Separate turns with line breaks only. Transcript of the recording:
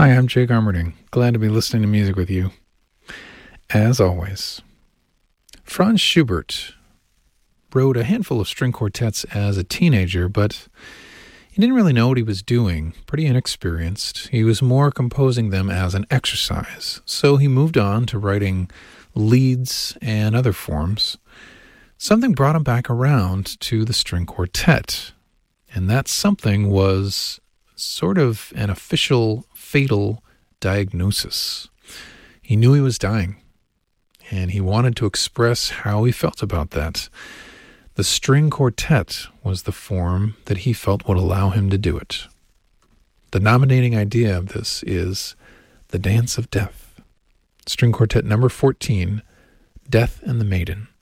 Hi, I'm Jake Armerding. Glad to be listening to music with you. As always, Franz Schubert wrote a handful of string quartets as a teenager, but he didn't really know what he was doing. Pretty inexperienced. He was more composing them as an exercise, so he moved on to writing leads and other forms. Something brought him back around to the string quartet, and that something was sort of an official fatal diagnosis. He knew he was dying, and he wanted to express how he felt about that. The string quartet was the form that he felt would allow him to do it. The nominating idea of this is The Dance of Death. String Quartet number 14, Death and the Maiden.